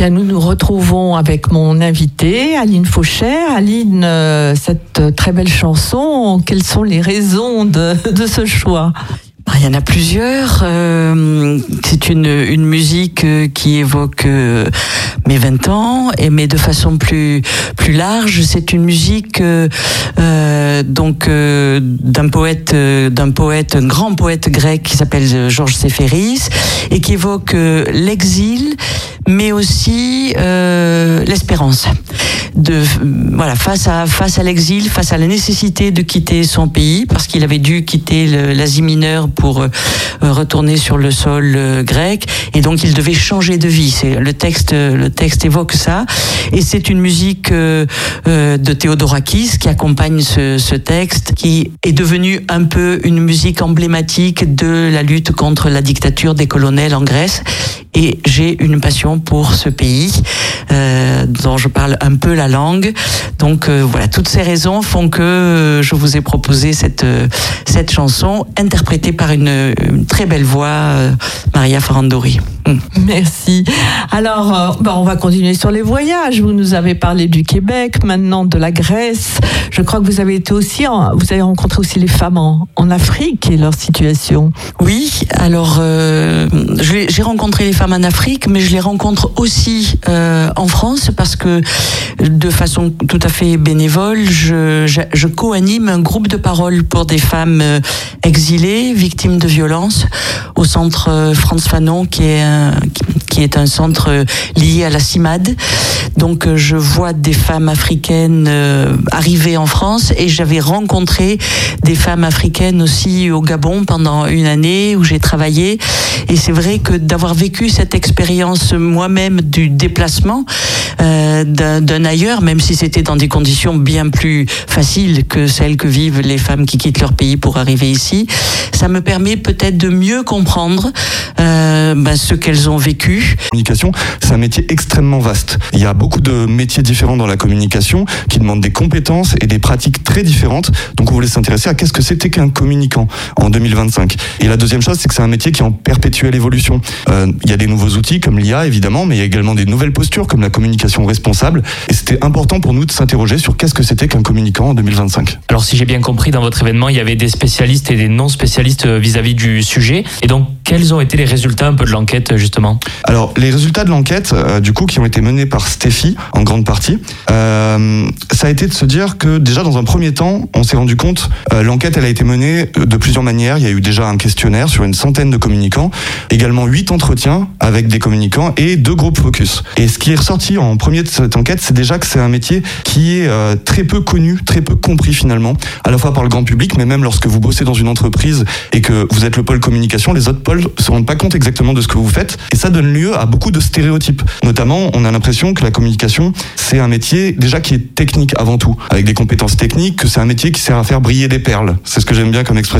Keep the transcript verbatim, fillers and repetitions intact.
Bien, nous nous retrouvons avec mon invité, Aline Faucher. Aline, euh, cette très belle chanson, quelles sont les raisons de, de ce choix ? Il y en a plusieurs. Euh, c'est une, une musique qui évoque euh, mes vingt ans, et mais de façon plus plus large. C'est une musique euh, euh, donc euh, d'un poète, euh, d'un poète, un grand poète grec qui s'appelle Georges Séféris, et qui évoque euh, l'exil, mais aussi euh, l'espérance. De voilà, face à face à l'exil, face à la nécessité de quitter son pays, parce qu'il avait dû quitter le, l'Asie mineure pour euh, retourner sur le sol euh, grec, et donc il devait changer de vie. C'est le texte, le texte évoque ça, et c'est une musique euh, euh, de Theodorakis qui accompagne ce, ce texte, qui est devenu un peu une musique emblématique de la lutte contre la dictature des colonels en Grèce. Et j'ai une passion pour ce pays, euh, dont je parle un peu la langue. Donc euh, voilà, toutes ces raisons font que euh, je vous ai proposé cette euh, cette chanson interprétée par une, une très belle voix, euh, Maria Ferrandori. Mm. Merci. Alors, euh, bah, on va continuer sur les voyages. Vous nous avez parlé du Québec, maintenant de la Grèce. Je crois que vous avez été aussi, en, vous avez rencontré aussi les femmes en, en Afrique et leur situation. Oui, alors euh, j'ai, j'ai rencontré les femmes en Afrique, mais je les rencontre aussi euh, en France, parce que de façon tout à fait bénévole, je, je, je co-anime un groupe de parole pour des femmes exilées, victimes de violences, au centre Frantz Fanon, qui est un, qui est un centre lié à la CIMAD. Donc je vois des femmes africaines arriver en France, et j'avais rencontré des femmes africaines aussi au Gabon pendant une année où j'ai travaillé. Et c'est vrai que d'avoir vécu cette expérience moi-même du déplacement euh, d'un, d'un ailleurs, même si c'était dans des conditions bien plus faciles que celles que vivent les femmes qui quittent leur pays pour arriver ici, ça me permet peut-être de mieux comprendre euh, ben, ce qu'elles ont vécu. La communication, c'est un métier extrêmement vaste. Il y a beaucoup de métiers différents dans la communication qui demandent des compétences et des pratiques très différentes. Donc on voulait s'intéresser à qu'est-ce que c'était qu'un communicant en deux mille vingt-cinq. Et la deuxième chose, c'est que c'est un métier qui est en perpétuelle évolution. Euh, il y a des nouveaux outils comme l'I A évidemment, mais il y a également des nouvelles postures comme la communication responsable. Et c'était important pour nous de s'interroger sur qu'est-ce que c'était qu'un communicant en deux mille vingt-cinq. Alors si j'ai bien compris, dans votre événement, il y avait des spécialistes et des non-spécialistes vis-à-vis du sujet. Et donc, quels ont été les résultats un peu de l'enquête justement ? Alors, les résultats de l'enquête, euh, du coup, qui ont été menés par Stéphie, en grande partie, euh, ça a été de se dire que déjà, dans un premier temps, on s'est rendu compte, euh, l'enquête, elle a été menée de plusieurs manières. Il y a eu déjà un questionnaire sur une centaine de communicants, également huit entretiens avec des communicants et deux groupes focus. Et ce qui est ressorti en premier de cette enquête, c'est déjà que c'est un métier qui est euh, très peu connu, très peu compris finalement, à la fois par le grand public, mais même lorsque vous bossez dans une entreprise et que vous êtes le pôle communication, les autres pôles se rendent pas compte exactement de ce que vous faites, et ça donne lieu à beaucoup de stéréotypes. Notamment, on a l'impression que la communication, c'est un métier déjà qui est technique avant tout, avec des compétences techniques, que c'est un métier qui sert à faire briller des perles. C'est ce que j'aime bien comme expression.